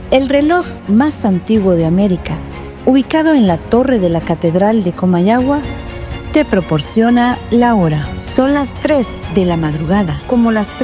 El reloj más antiguo de América, ubicado en la torre de la Catedral de Comayagua, te proporciona la hora. Son las 3 de la madrugada, como las